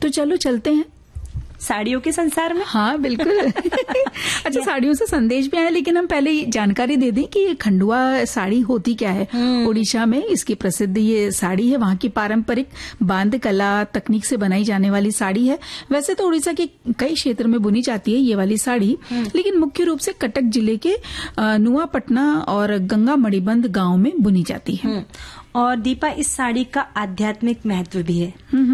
तो चलो चलते हैं साड़ियों के संसार में। हाँ बिल्कुल। अच्छा, साड़ियों से संदेश भी आया, लेकिन हम पहले जानकारी दे दें कि ये खंडुआ साड़ी होती क्या है। उड़ीसा में इसकी प्रसिद्ध ये साड़ी है, वहाँ की पारंपरिक बांध कला तकनीक से बनाई जाने वाली साड़ी है। वैसे तो उड़ीसा के कई क्षेत्र में बुनी जाती है ये वाली साड़ी, लेकिन मुख्य रूप से कटक जिले के नुआपटना और गंगा मणिबंध गांव में बुनी जाती है। और दीपा, इस साड़ी का आध्यात्मिक महत्व भी है।